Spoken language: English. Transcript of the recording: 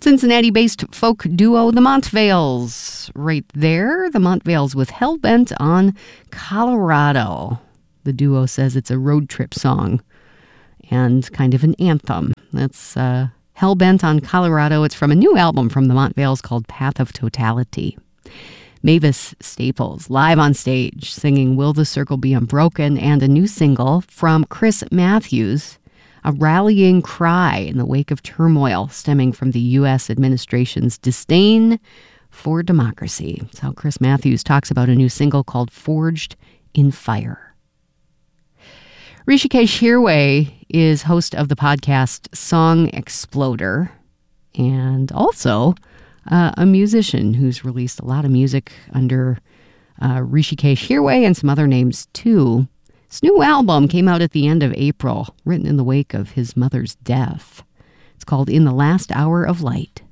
Cincinnati-based folk duo The Montvales. Right there, The Montvales with Hellbent on Colorado. The duo says it's a road trip song and kind of an anthem. That's Hellbent on Colorado. It's from a new album from The Montvales called Path of Totality. Mavis Staples, live on stage, singing Will the Circle Be Unbroken, and a new single from Chris Matthews, a rallying cry in the wake of turmoil stemming from the U.S. administration's disdain for democracy. That's how Chris Matthews talks about a new single called Forged in Fire. Rishikesh Hirway is host of the podcast Song Exploder, and also a musician who's released a lot of music under Rishikesh Hirway and some other names too. His new album came out at the end of April, written in the wake of his mother's death. It's called In the Last Hour of Light.